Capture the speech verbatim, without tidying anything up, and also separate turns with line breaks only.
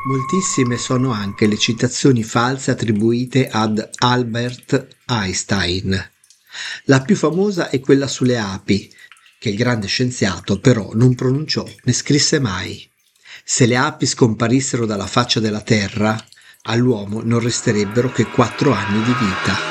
Moltissime sono anche le citazioni false attribuite ad Albert Einstein. La più famosa è quella sulle api, che il grande scienziato però non pronunciò né scrisse mai. Se le api scomparissero dalla faccia della terra, all'uomo non resterebbero che quattro anni di vita.